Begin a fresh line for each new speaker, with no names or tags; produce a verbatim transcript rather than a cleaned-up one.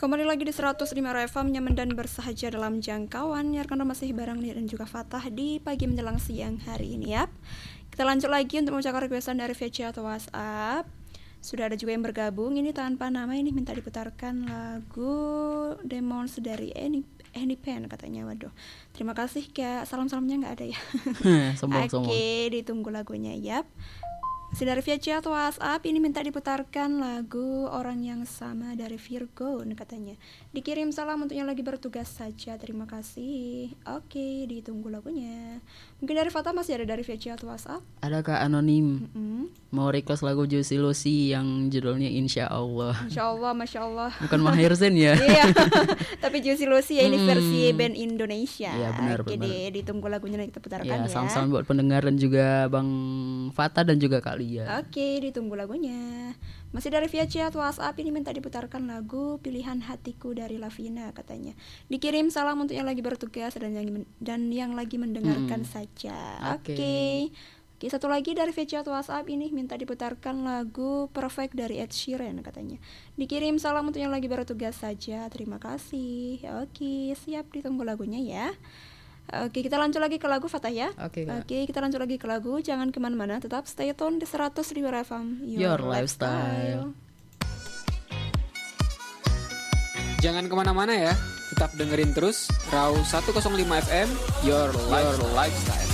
Kembali lagi di seratus lima R F M, nyaman dan bersahaja dalam jangkauan. Ya, rekan masih bareng Nia dan juga Fatah di pagi menjelang siang hari ini ya. Kita lanjut lagi untuk membacakan requestan dari V C atau WhatsApp. Sudah ada juga yang bergabung. Ini tanpa nama, ini minta diputarkan lagu Demons dari Any Any Pen katanya. Waduh, terima kasih Kak. Salam-salamnya nggak ada ya.
Sombong-sombong.
Oke, ditunggu lagunya ya. Si dari V C atau WhatsApp ini minta diputarkan lagu Orang Yang Sama dari Virgo katanya. Dikirim salam untuk yang lagi bertugas saja. Terima kasih. Oke, ditunggu lagunya. Mungkin dari Fatah masih ada dari V C atau WhatsApp?
Ada Kak Anonim.
Mm-hmm.
Mau request lagu Juicy Lucy yang judulnya Insya Allah.
Insya Allah, Masya Allah.
Bukan Maher Zain ya?
Iya. Tapi Juicy Lucy ya, ini
Hmm.
versi band Indonesia.
Iya, benar,
Oke
benar.
deh, ditunggu lagunya nanti kita putarkan
Ya,
ya.
salam-salam buat pendengar dan juga Bang Fatah dan juga Kak Lia.
Oke, ditunggu lagunya. Masih dari via chat WhatsApp ini minta diputarkan lagu Pilihan Hatiku dari Lavina katanya. Dikirim salam untuk yang lagi bertugas dan yang dan yang lagi mendengarkan
Hmm.
saja.
Oke.
Oke. Oke, satu lagi dari via chat WhatsApp ini minta diputarkan lagu Perfect dari Ed Sheeran katanya. Dikirim salam untuk yang lagi bertugas saja. Terima kasih. Oke, siap, ditunggu lagunya ya. Oke, kita lanjut lagi ke lagu Fatah ya.
Oke, Kak.
Oke, kita lanjut lagi ke lagu. Jangan kemana-mana, tetap stay tune di seratus lima R F M
Your Lifestyle.
Jangan kemana-mana ya, tetap dengerin terus Raw seratus lima F M, Your Lifestyle.